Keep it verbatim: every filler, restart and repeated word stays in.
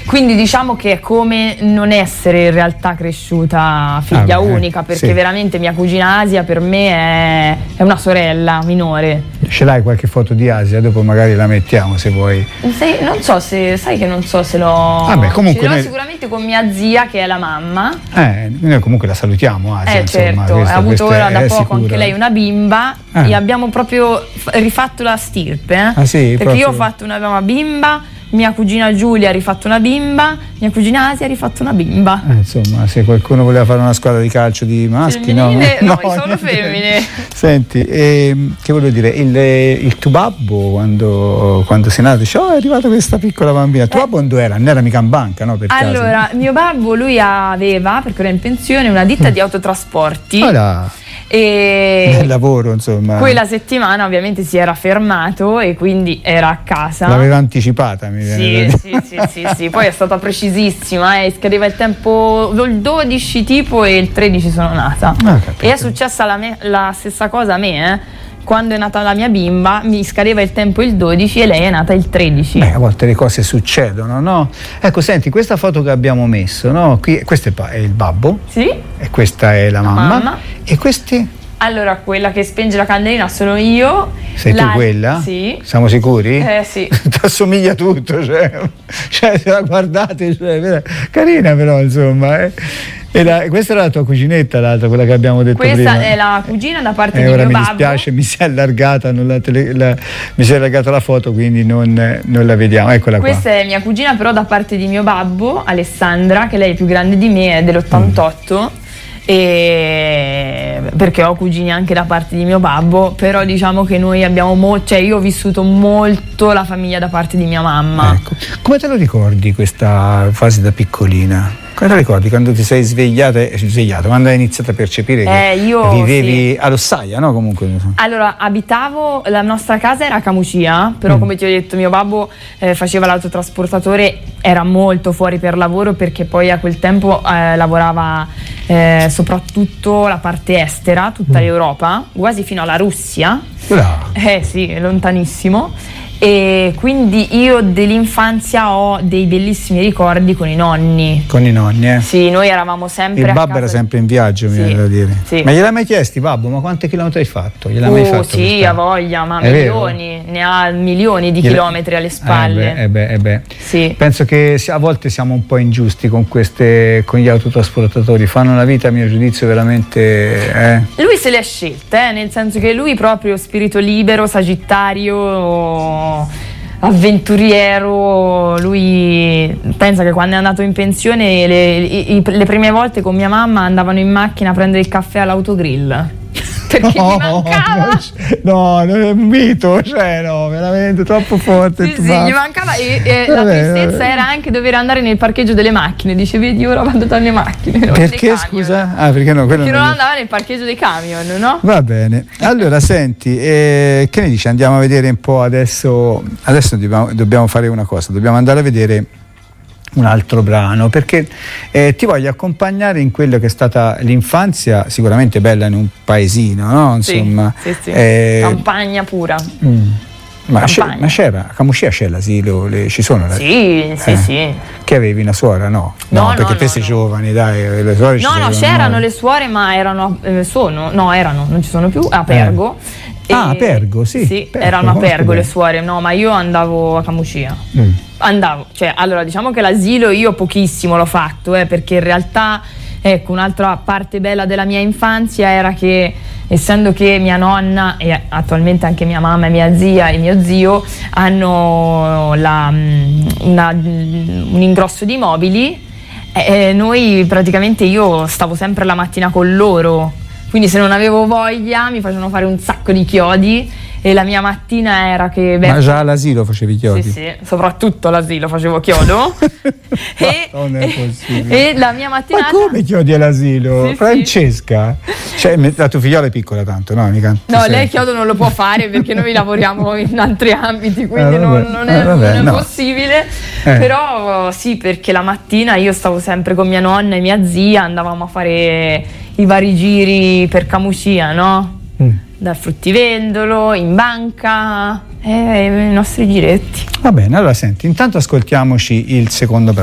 Quindi diciamo che è come non essere in realtà cresciuta figlia ah, beh, unica, perché sì. veramente mia cugina Asia per me è, è una sorella minore. Ce l'hai qualche foto di Asia? Dopo magari la mettiamo se vuoi. Sai, non so se, sai che non so se l'ho. Vabbè, comunque ce l'ho noi... sicuramente con mia zia che è la mamma. Eh, noi comunque la salutiamo Asia. Eh insomma, certo, questa, ha avuto ora da poco sicura. anche lei una bimba eh. e abbiamo proprio f- rifatto la stirpe. Eh? Ah, sì, perché proprio. io ho fatto una, una bimba, mia cugina Giulia ha rifatto una bimba, mia cugina Asia ha rifatto una bimba. Eh, insomma, se qualcuno voleva fare una squadra di calcio di maschi, femminile, no? no, no, sono femmine. Senti, ehm, che volevo dire, il, il tuo babbo quando, quando sei nato dice, oh è arrivata questa piccola bambina, tuo eh. babbo non era? Non era mica in banca, no? Per allora, caso? mio babbo, lui aveva, perché era in pensione, una ditta di autotrasporti. Allora, e il lavoro, insomma. quella settimana ovviamente si era fermato e quindi era a casa. L'aveva anticipata, mi viene Sì, sì, sì, sì, sì, poi è stata precisissima, eh. Scadeva il tempo il dodici tipo e il tredici sono nata. Ah, e è successa la, me, la stessa cosa a me, eh. Quando è nata la mia bimba mi scadeva il tempo il dodici e lei è nata il tredici. Beh, a volte le cose succedono, no? Ecco, senti, questa foto che abbiamo messo, no? Qui, questo è, pa- è il babbo. Sì. E questa è la mamma. mamma. E questi? Allora, quella che spenge la candelina sono io. Sei la... tu quella? Sì. Siamo sicuri? Eh sì. Ti assomiglia tutto, cioè, cioè se la guardate, cioè, carina però, insomma, eh. E la, questa era la tua cuginetta, l'altra, quella che abbiamo detto Questa prima. Questa è la cugina da parte eh, di ora mio mi babbo. dispiace, mi si è allargata, non la tele, la, mi si è allargata la foto, quindi non, non la vediamo. Eccola qua. Questa è mia cugina però da parte di mio babbo, Alessandra, che lei è più grande di me, è dell'ottantotto. Mm. E perché ho cugini anche da parte di mio babbo, però diciamo che noi abbiamo mo- cioè io ho vissuto molto la famiglia da parte di mia mamma. Ecco. Come te lo ricordi questa fase da piccolina? Come te lo ricordi quando ti sei svegliata, eh, svegliata quando hai iniziato a percepire che eh, io, vivevi sì. a Lossaia, no? Comunque. Allora, abitavo, la nostra casa era a Camucia, però mm. come ti ho detto mio babbo eh, faceva l'autotrasportatore, era molto fuori per lavoro perché poi a quel tempo eh, lavorava eh, soprattutto la parte estera, tutta mm. l'Europa, quasi fino alla Russia. Bravo. Eh sì, lontanissimo. E quindi io dell'infanzia ho dei bellissimi ricordi con i nonni. Con i nonni, eh? Sì, noi eravamo sempre il a babbo casa. era sempre in viaggio, mi sì, viene da dire. Sì. Ma gliel'hai mai chiesti, babbo, ma quanti chilometri hai fatto? Gliel'hai oh, mai fatto? Sì, questa? ha voglia, ma È milioni, vero? Ne ha milioni di Gliela... chilometri alle spalle. Eh beh, eh beh, eh beh. Sì. Penso che a volte siamo un po' ingiusti con queste, con gli autotrasportatori, fanno una vita a mio giudizio veramente... Eh. Lui se le ha scelte, eh, nel senso che lui proprio spirito libero, sagittario... avventuriero, lui pensa che quando è andato in pensione le, i, le prime volte con mia mamma andavano in macchina a prendere il caffè all'autogrill perché no, gli mancava no, non è un mito, cioè no, veramente troppo forte. sì, sì, gli mancava e, e la tristezza vabbè. Era anche dover andare nel parcheggio delle macchine, dice vedi ora vado dalle macchine perché scusa? Ah, perché no, quello perché non non andava nel parcheggio dei camion, no? Va bene, allora senti, eh, che ne dici? Andiamo a vedere un po' adesso, adesso dobbiamo, dobbiamo fare una cosa, dobbiamo andare a vedere un altro brano perché eh, ti voglio accompagnare in quello che è stata l'infanzia sicuramente bella in un paesino, no? Insomma, sì, sì, sì. Eh, campagna pura. Mm. Ma, c'è, ma c'era, a Camucia c'è l'asilo, le, ci sono? Sì, sì, eh. sì. Che avevi una suora? No, no, no perché no, te no, sei no. giovane, dai, le suore ci No, no, c'erano le suore, ma erano, eh, sono, no, erano, non ci sono più, a Pergo. Eh. Ah, a Pergo, sì. Sì, Pergo, erano a Pergo bene. Le suore, no, ma io andavo a Camucia. Mm. Andavo, cioè, allora diciamo che l'asilo io pochissimo l'ho fatto, eh, perché in realtà, ecco, un'altra parte bella della mia infanzia era che essendo che mia nonna e attualmente anche mia mamma e mia zia e mio zio hanno la, una, un ingrosso di mobili, eh, noi praticamente io stavo sempre la mattina con loro, quindi se non avevo voglia mi facevano fare un sacco di chiodi e la mia mattina era che... Beh, ma già all'asilo facevi chiodi? Sì, sì, soprattutto all'asilo facevo chiodo. e, non è possibile. E la mia mattinata... Ma come chiodi all'asilo? Sì, Francesca? Sì. Cioè, la tua figliola è piccola tanto, no? Mica, no, sei... lei chiodo non lo può fare perché noi lavoriamo in altri ambiti, quindi eh, non, non è, eh, vabbè, non è no. possibile. Eh. Però sì, perché la mattina io stavo sempre con mia nonna e mia zia, andavamo a fare i vari giri per Camucia, no? Mm. Dal fruttivendolo, in banca, eh, i nostri giretti. Va bene, allora senti, intanto ascoltiamoci il secondo brano.